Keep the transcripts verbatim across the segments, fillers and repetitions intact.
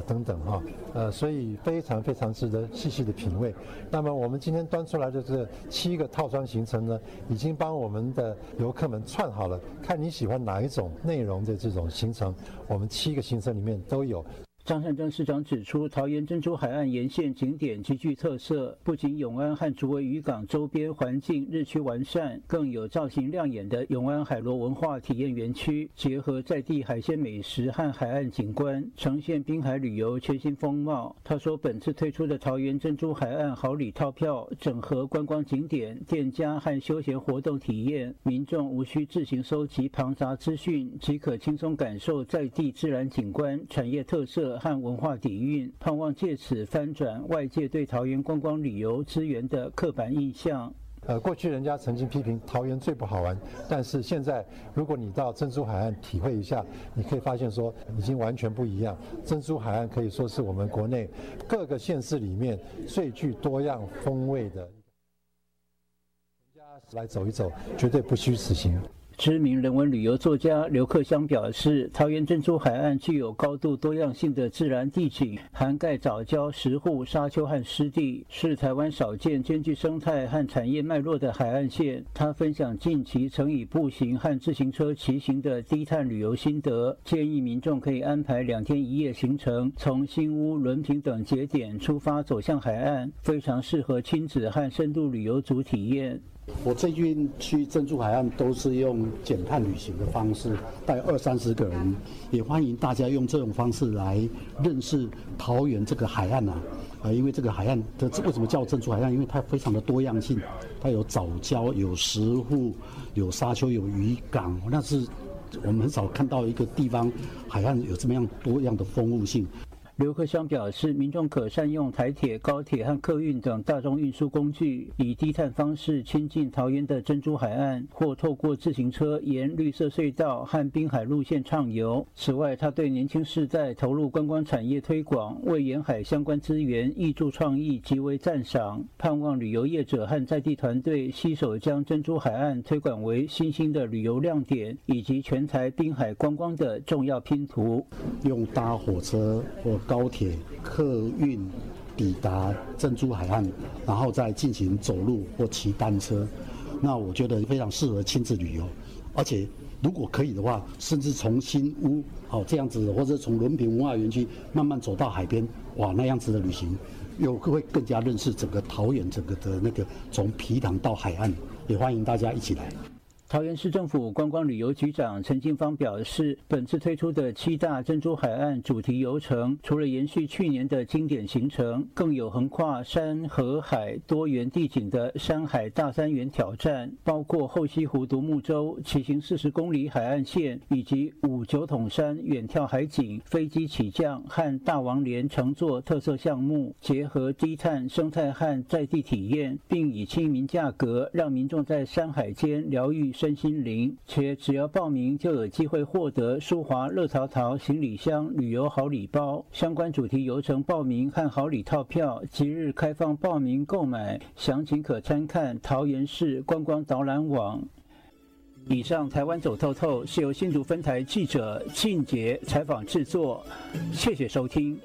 等等哈，呃，所以非常非常值得细细的品味。那么我们今天端出来的这七个套装行程呢，已经帮我们的游客们串好了，看你喜欢哪一种内容的这种行程，我们七个行程里面都有。 张善政市长指出，桃园珍珠海岸沿线景点极具特色，不仅永安和竹围渔港周边环境日趋完善，更有造型亮眼的永安海螺文化体验园区，结合在地海鲜美食和海岸景观，呈现滨海旅游全新风貌。他说，本次推出的桃园珍珠海岸好礼套票，整合观光景点、店家和休闲活动体验，民众无需自行收集庞杂资讯，即可轻松感受在地自然景观、产业特色和文化底蕴，盼望借此翻转外界对桃园观光旅游资源的刻板印象。 呃，过去人家曾经批评桃园最不好玩，但是现在如果你到珍珠海岸体会一下，你可以发现说已经完全不一样。珍珠海岸可以说是我们国内各个县市里面最具多样风味的，全家来走一走，绝对不虚此行。 知名人文旅游作家刘克襄表示，桃园珍珠海岸具有高度多样性的自然地景，涵盖藻礁、石沪、沙丘和湿地，是台湾少见兼具生态和产业脉络的海岸线。他分享近期曾以步行和自行车骑行的低碳旅游心得，建议民众可以安排两天一夜行程，从新屋、伦平等节点出发走向海岸，非常适合亲子和深度旅游组体验。 我最近去珍珠海岸都是用减碳旅行的方式，带二三十个人，也欢迎大家用这种方式来认识桃园这个海岸啊。呃，因为这个海岸的为什么叫珍珠海岸？因为它非常的多样性，它有藻礁、有石沪、有沙丘、有渔港，那是我们很少看到一个地方海岸有这么样多样的丰富性。 刘克襄表示，民众可善用台铁、高铁和客运等大众运输工具，以低碳方式亲近桃园的珍珠海岸，或透过自行车沿绿色隧道和滨海路线畅游。此外，他对年轻世代投入观光产业推广、为沿海相关资源挹注创意极为赞赏，盼望旅游业者和在地团队携手将珍珠海岸推广为新兴的旅游亮点，以及全台滨海观光的重要拼图。 用搭火车或高铁、客运抵达珍珠海岸，然后再进行走路或骑单车，那我觉得非常适合亲子旅游。而且如果可以的话，甚至从新屋哦这样子，或者从伦平文化园区慢慢走到海边，哇，那样子的旅行又会更加认识整个桃园整个的那个从皮塘到海岸，也欢迎大家一起来。 桃园市政府观光旅游局长陈进芳表示，本次推出的七大珍珠海岸主题游程，除了延续去年的经典行程，更有横跨山河海多元地景的山海大三元挑战，包括后溪湖独木舟骑行四十公里海岸线，以及五九桶山远眺海景、飞机起降和大王莲乘坐特色项目，结合低碳生态和在地体验，并以亲民价格让民众在山海间疗愈身心灵，且只要报名就有机会获得舒华乐淘淘行李箱旅游好礼包。相关主题游程报名和好礼套票即日开放报名购买，详情可参看桃园市观光导览网。以上台湾走透透是由新竹分台记者庆杰采访制作，谢谢收听。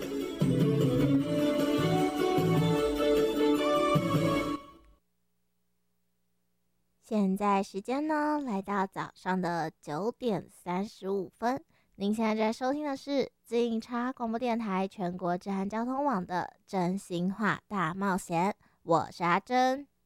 现在时间呢，来到早上的九点三十五分。您现在在收听的是警察广播电台全国治安交通网的真心话大冒险，我是阿珍。